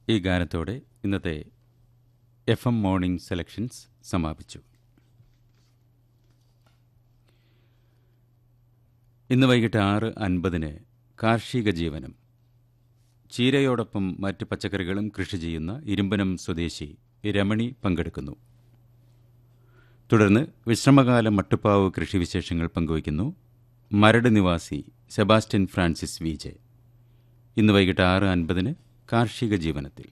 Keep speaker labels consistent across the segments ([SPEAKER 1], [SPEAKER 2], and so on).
[SPEAKER 1] ഈ ഗാനത്തോടെ ഇന്നത്തെ FM morning selections സമാപിച്ചു. ഇന്ന് വൈകിട്ട് 6:50 കാർഷിക ജീവനം. ചീരയോടൊപ്പം മറ്റ് പച്ചക്കറികളും കൃഷി ചെയ്യുന്ന ഇരുമ്പനം സ്വദേശി രമണി പങ്കെടുക്കുന്നു. തുടർന്ന് വിശ്രമകാല മട്ടുപ്പാവ് കൃഷിവിശേഷങ്ങൾ പങ്കുവയ്ക്കുന്നു മരട് നിവാസി സെബാസ്റ്റ്യൻ ഫ്രാൻസിസ് വിജെ. ഇന്ന് വൈകിട്ട് 6:50 കാർഷിക ജീവനത്തിൽ.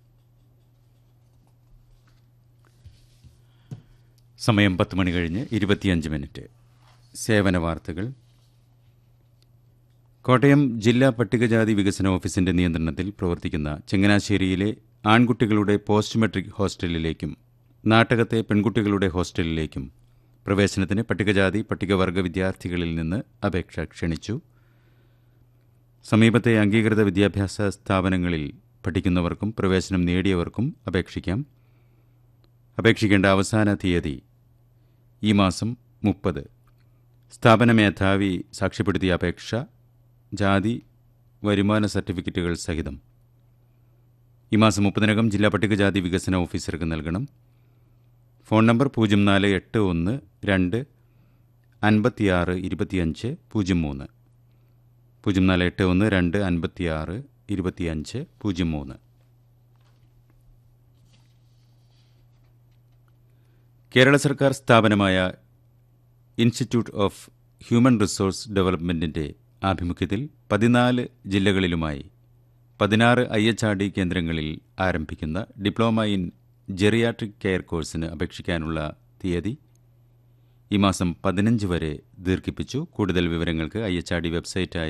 [SPEAKER 1] സമയം 10 മണി കഴിഞ്ഞ് 25 സേവന വാർത്തകൾ. കോട്ടയം ജില്ലാ പട്ടികജാതി വികസന ഓഫീസിന്റെ നിയന്ത്രണത്തിൽ പ്രവർത്തിക്കുന്ന ചങ്ങനാശ്ശേരിയിലെ ആൺകുട്ടികളുടെ പോസ്റ്റ് മെട്രിക് ഹോസ്റ്റലിലേക്കും നാട്ടകത്തെ പെൺകുട്ടികളുടെ ഹോസ്റ്റലിലേക്കും പ്രവേശനത്തിന് പട്ടികജാതി പട്ടികവർഗ വിദ്യാർത്ഥികളിൽ നിന്ന് അപേക്ഷ ക്ഷണിച്ചു. സമീപത്തെ അംഗീകൃത വിദ്യാഭ്യാസ സ്ഥാപനങ്ങളിൽ പഠിക്കുന്നവർക്കും പ്രവേശനം നേടിയവർക്കും അപേക്ഷിക്കാം. അപേക്ഷിക്കേണ്ട അവസാന തീയതി ഈ മാസം 30. സ്ഥാപന മേധാവി സാക്ഷ്യപ്പെടുത്തിയ അപേക്ഷ ജാതി വരുമാന സർട്ടിഫിക്കറ്റുകൾ സഹിതം ഈ മാസം 30 ജില്ലാ പട്ടികജാതി വികസന ഓഫീസർക്ക് നൽകണം. Phone number 0481 2 56 25 03 0481 2 56 25 03. കേരള സർക്കാർ സ്ഥാപനമായ ഇൻസ്റ്റിറ്റ്യൂട്ട് ഓഫ് ഹ്യൂമൻ റിസോഴ്സ് ഡെവലപ്മെൻറ്റിൻ്റെ ആഭിമുഖ്യത്തിൽ 14 ജില്ലകളിലുമായി 16 IHRD കേന്ദ്രങ്ങളിൽ ആരംഭിക്കുന്ന ഡിപ്ലോമ ഇൻ ജെറിയാട്രിക് കെയർ കോഴ്സിന് അപേക്ഷിക്കാനുള്ള തീയതി ഈ മാസം 15 വരെ ദീർഘിപ്പിച്ചു. കൂടുതൽ വിവരങ്ങൾക്ക് IHRD വെബ്സൈറ്റായ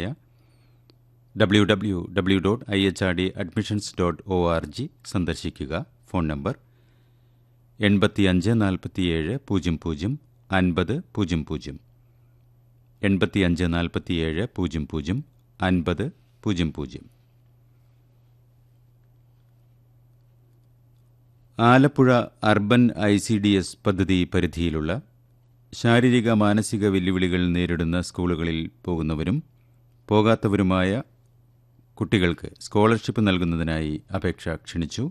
[SPEAKER 1] www.ihrdadmissions.org സന്ദർശിക്കുക. Phone number 8547 00 50 00 8547 00 50 00. Alappuzha urban ICDS പദ്ധതി പരിധിയിലുള്ള ശാരീരിക മാനസിക വെല്ലുവിളികൾ നേരിടുന്ന സ്കൂളുകളിൽ പോകുന്നവരും പോകാത്തവരുമായ കുട്ടികൾക്ക് സ്കോളർഷിപ്പ് നൽകുന്നതിനായി അപേക്ഷ ക്ഷണിച്ചു.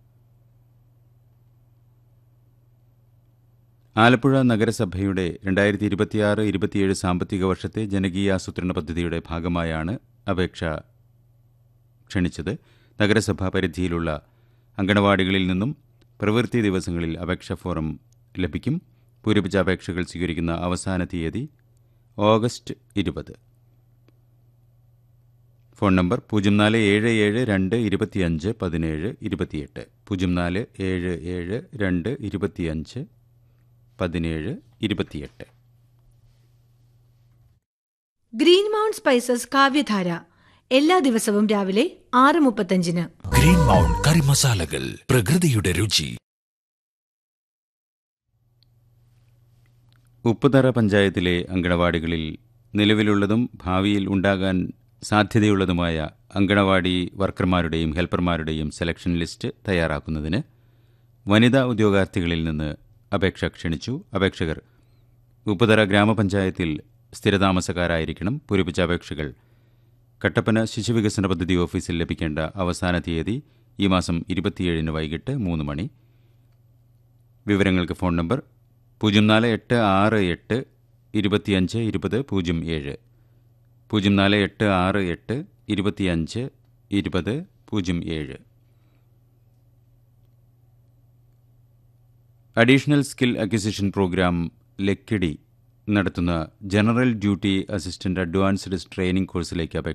[SPEAKER 1] ആലപ്പുഴ നഗരസഭയുടെ 2026-27 സാമ്പത്തിക വർഷത്തെ ജനകീയാസൂത്രണ പദ്ധതിയുടെ ഭാഗമായാണ് അപേക്ഷ ക്ഷണിച്ചത്. നഗരസഭാ പരിധിയിലുള്ള അങ്കണവാടികളിൽ നിന്നും പ്രവൃത്തി ദിവസങ്ങളിൽ അപേക്ഷാ ഫോറം ലഭിക്കും. പൂരിപ്പിച്ച അപേക്ഷകൾ സ്വീകരിക്കുന്ന അവസാന തീയതി August 20. Phone number 0477 2 25 17 28 0477 2 25 17 28.
[SPEAKER 2] Green mount spices കാവ്യധാര എല്ലാ ദിവസവും രാവിലെ 6:35.
[SPEAKER 3] ഗ്രീൻ മൗണ്ട് കറി മസാലകൾ, പ്രകൃതിയുടെ രുചി.
[SPEAKER 1] ഉപ്പുതറ പഞ്ചായത്തിലെ അങ്കണവാടികളിൽ നിലവിലുള്ളതും ഭാവിയിൽ ഉണ്ടാകാൻ സാധ്യതയുള്ളതുമായ അങ്കണവാടി വർക്കർമാരുടെയും ഹെൽപ്പർമാരുടെയും സെലക്ഷൻ ലിസ്റ്റ് തയ്യാറാക്കുന്നതിന് വനിതാ ഉദ്യോഗാർത്ഥികളിൽ നിന്ന് അപേക്ഷ ക്ഷണിച്ചു. അപേക്ഷകർ ഉപ്പുതറ ഗ്രാമപഞ്ചായത്തിൽ സ്ഥിരതാമസക്കാരായിരിക്കണം. പൂരിപ്പിച്ച അപേക്ഷകൾ കട്ടപ്പന ശിശുവികസന പദ്ധതി ഓഫീസിൽ ലഭിക്കേണ്ട അവസാന തീയതി ഈ മാസം 27 വൈകിട്ട് 3 മണി. വിവരങ്ങൾക്ക് phone number 0486 25 20 07 0486 25 20 07. Additional skill acquisition programme Lakkidi നടത്തുന്ന general duty assistant advanced training കോഴ്സിലേക്ക്